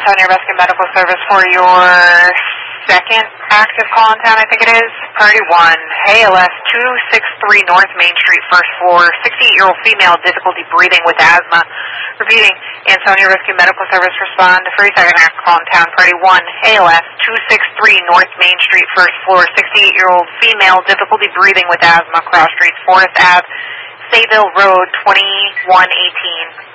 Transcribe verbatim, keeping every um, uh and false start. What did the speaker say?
Antonio Rescue Medical Service for your second active call in town, I think it is. Priority one, A L S two sixty-three North Main Street, first floor, sixty-eight-year-old female, difficulty breathing with asthma. Repeating, Antonio Rescue Medical Service respond to for your second active call in town. Priority one, A L S two sixty-three North Main Street, first floor, sixty-eight-year-old female, difficulty breathing with asthma, Cross Street, Forest Avenue, Sayville Road, twenty-one eighteen.